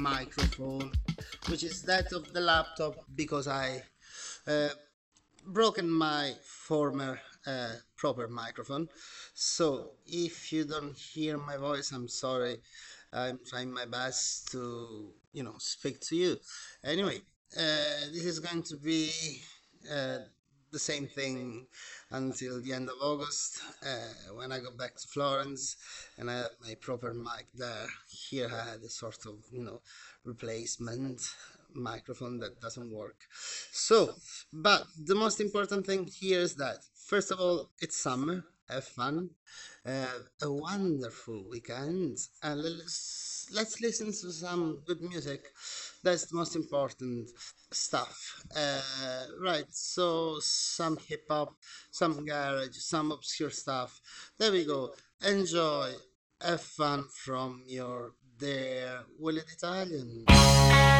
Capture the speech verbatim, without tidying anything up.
microphone, which is that of the laptop because I uh, broken my former uh, proper microphone. So if you don't hear my voice, I'm sorry. I'm trying my best to, you know, speak to you. Anyway, uh, this is going to be uh, the same thing until the end of August uh, when I go back to Florence and I have my proper mic there. Here I had a sort of, you know, replacement microphone that doesn't work. So, but the most important thing here is that, first of all, it's summer. Have fun, uh, a wonderful weekend, and let's let's listen to some good music. That's the most important stuff. Uh, right. So some hip hop, some garage, some obscure stuff. There we go. Enjoy. Have fun from your dear Willie Italian.